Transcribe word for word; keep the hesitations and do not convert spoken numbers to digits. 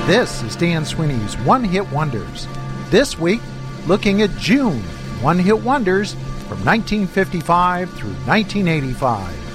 This is Dan Sweeney's One Hit Wonders. This week, looking at June One Hit Wonders from nineteen fifty-five through nineteen eighty-five.